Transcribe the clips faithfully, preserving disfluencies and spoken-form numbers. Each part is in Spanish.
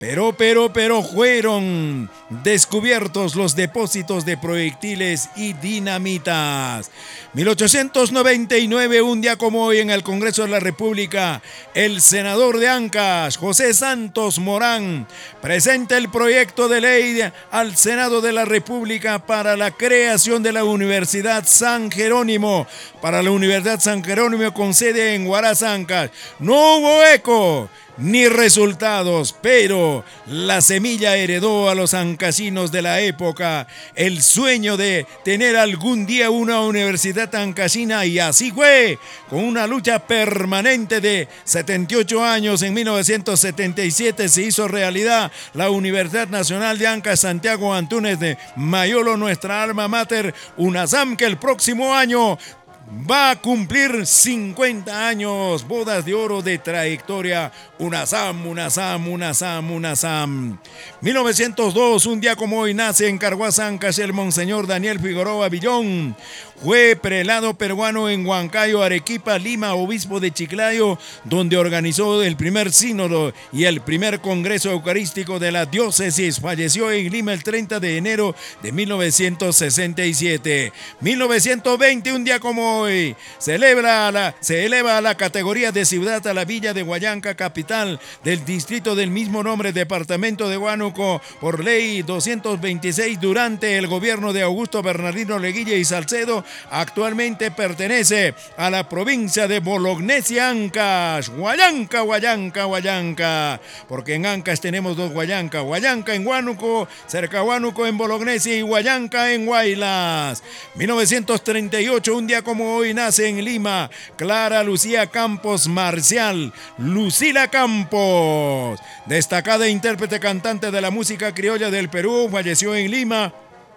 Pero, pero, pero fueron descubiertos los depósitos de proyectiles y dinamitas. mil ochocientos noventa y nueve, un día como hoy, en el Congreso de la República, el senador de Ancash, José Santos Morán, presenta el proyecto de ley al Senado de la República para la creación de la Universidad San Jerónimo. Para la Universidad San Jerónimo con sede en Huaraz, Ancash. No hubo eco ni resultados, pero la semilla heredó a los ancasinos de la época el sueño de tener algún día una universidad ancasina, y así fue, con una lucha permanente de setenta y ocho años. En mil novecientos setenta y siete se hizo realidad la Universidad Nacional de Ancash Santiago Antúnez de Mayolo, nuestra alma mater, UNASAM, que el próximo año va a cumplir cincuenta años, bodas de oro de trayectoria. UNASAM, UNASAM, UNASAM, UNASAM. mil novecientos dos, un día como hoy, nace en Carhuaz, Ancash, el monseñor Daniel Figueroa Villón. Fue prelado peruano en Huancayo, Arequipa, Lima, obispo de Chiclayo, donde organizó el primer sínodo y el primer congreso eucarístico de la diócesis. Falleció en Lima el treinta de enero de mil novecientos sesenta y siete. mil novecientos veinte, un día como hoy, celebra la, se eleva a la categoría de ciudad a la villa de Huallanca, capital del distrito del mismo nombre, departamento de Huánuco, por ley doscientos veintiséis durante el gobierno de Augusto Bernardino Leguilla y Salcedo. Actualmente pertenece a la provincia de Bolognesia, Ancash. Huallanca, Huallanca, Huallanca, porque en Ancash tenemos dos Huallanca, Huallanca en Huánuco, cerca a Huánuco en Bolognesia, y Huallanca en Huaylas. mil novecientos treinta y ocho, un día como hoy, nace en Lima Clara Lucía Campos Marcial, Lucila Campos, destacada intérprete cantante de la música criolla del Perú. Falleció en Lima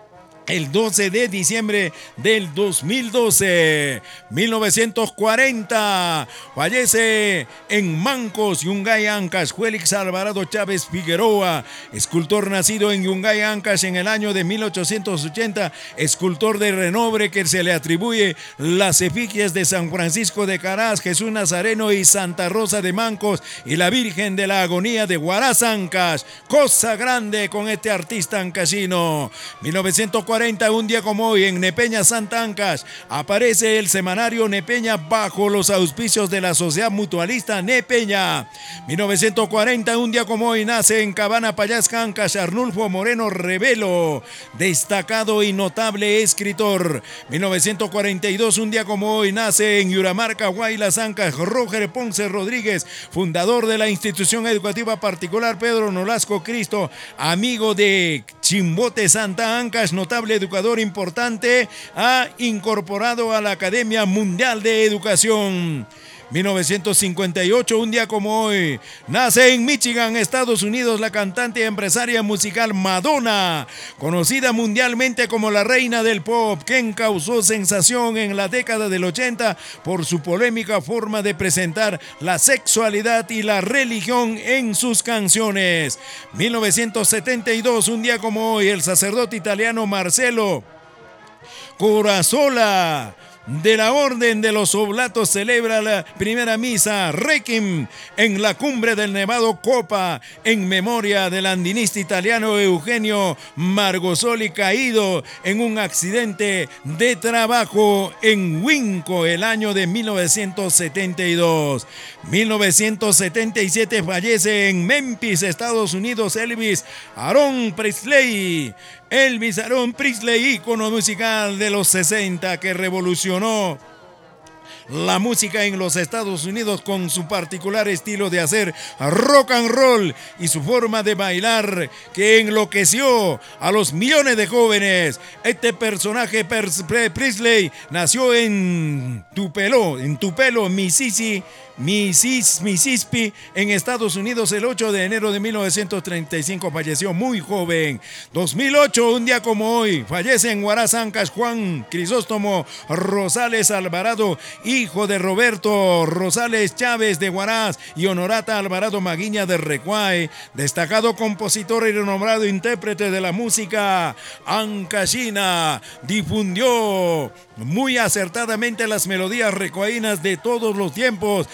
el doce de diciembre del dos mil doce. mil novecientos cuarenta, fallece en Mancos, Yungay, Ancash, Félix Alvarado Chávez Figueroa, escultor nacido en Yungay, Ancash, en el año de mil ochocientos ochenta, escultor de renombre que se le atribuye las efigies de San Francisco de Caraz, Jesús Nazareno y Santa Rosa de Mancos, y la Virgen de la Agonía de Huaraz, Ancash. Cosa grande con este artista ancashino. mil novecientos cuarenta, un día como hoy, en Nepeña, Santa Ancash, aparece el semanario Nepeña bajo los auspicios de la Sociedad Mutualista Nepeña. mil novecientos cuarenta, un día como hoy, nace en Cabana, Payasca, Ancash, Arnulfo Moreno Revelo, destacado y notable escritor. mil novecientos cuarenta y dos, un día como hoy, nace en Yuramarca, Huaylas, Ancash, Roger Ponce Rodríguez, fundador de la institución educativa particular Pedro Nolasco Cristo, amigo de Chimbote, Santa Ancash, notable educador importante, ha incorporado a la Academia Mundial de Educación. mil novecientos cincuenta y ocho, un día como hoy, nace en Michigan, Estados Unidos, la cantante y empresaria musical Madonna, conocida mundialmente como la reina del pop, quien causó sensación en la década del ochenta por su polémica forma de presentar la sexualidad y la religión en sus canciones. mil novecientos setenta y dos, un día como hoy, el sacerdote italiano Marcelo Corazzola, de la Orden de los Oblatos, celebra la primera misa Requiem en la cumbre del Nevado Copa en memoria del andinista italiano Eugenio Margosoli, caído en un accidente de trabajo en Huinco el año de mil novecientos setenta y dos. mil novecientos setenta y siete, fallece en Memphis, Estados Unidos, Elvis Aaron Presley. Elvis Aaron Presley, ícono musical de los sesenta, que revolucionó la música en los Estados Unidos con su particular estilo de hacer rock and roll y su forma de bailar que enloqueció a los millones de jóvenes. Este personaje, Presley, nació en Tupelo, en Tupelo, Mississippi, Mississippi, en Estados Unidos, el ocho de enero de mil novecientos treinta y cinco. Falleció muy joven. dos mil ocho, un día como hoy, fallece en Huaraz, Ancash, Juan Crisóstomo Rosales Alvarado, hijo de Roberto Rosales Chávez de Huaraz y Honorata Alvarado Maguiña de Recuay, destacado compositor y renombrado intérprete de la música ancashina. Difundió muy acertadamente las melodías recuainas de todos los tiempos,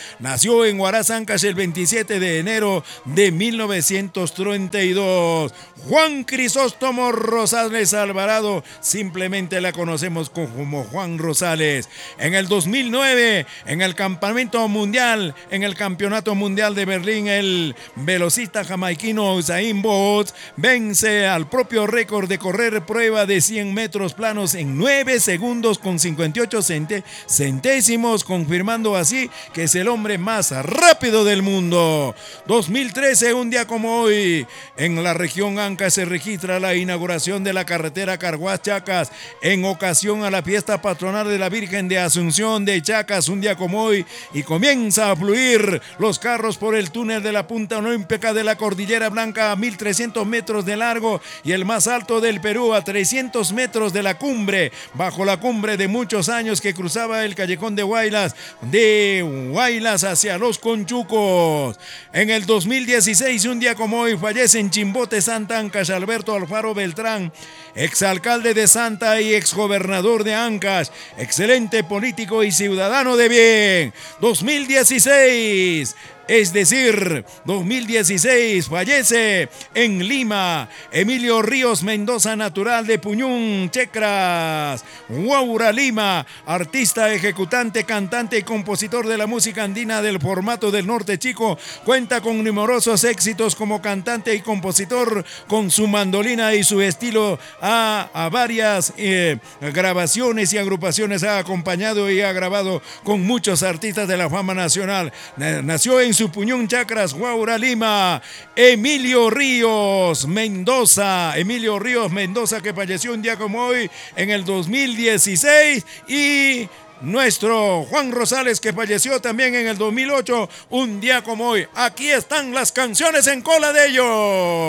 Nació en Huaraz, Ancash, el veintisiete de enero de mil novecientos treinta y dos. Juan Crisóstomo Rosales Alvarado, simplemente la conocemos como Juan Rosales. En el dos mil nueve, en el campamento mundial, en el campeonato mundial de Berlín, el velocista jamaiquino Usain Bolt vence al propio récord de correr prueba de cien metros planos en nueve segundos con cincuenta y ocho centésimos, confirmando así que es el hombre más rápido del mundo. dos mil trece, un día como hoy, en la región Ancash se registra la inauguración de la carretera Carhuaz-Chacas en ocasión a la fiesta patronal de la Virgen de Asunción de Chacas, un día como hoy, y comienza a fluir los carros por el túnel de la Punta Olímpica de la Cordillera Blanca a mil trescientos metros de largo y el más alto del Perú a trescientos metros de la cumbre, bajo la cumbre de muchos años que cruzaba el callejón de Huaylas, de Huaylas hacia Los Conchucos. En el dos mil dieciséis, un día como hoy, fallece en Chimbote, Santa Ancash, Alberto Alfaro Beltrán, exalcalde de Santa y exgobernador de Ancash, excelente político y ciudadano de bien. dos mil dieciséis, es decir, dos mil dieciséis, fallece en Lima Emilio Ríos Mendoza, natural de Puñún, Checras, Huaura, Lima, artista, ejecutante, cantante y compositor de la música andina del formato del norte chico. Cuenta con numerosos éxitos como cantante y compositor. Con su mandolina y su estilo a, a varias eh, grabaciones y agrupaciones ha acompañado y ha grabado con muchos artistas de la fama nacional. Nació en su Puñón, Chacras, Huaura, Lima, Emilio Ríos Mendoza, Emilio Ríos Mendoza, que falleció un día como hoy en el dos mil dieciséis, y nuestro Juan Rosales, que falleció también en el dos mil ocho, un día como hoy. Aquí están las canciones en cola de ellos.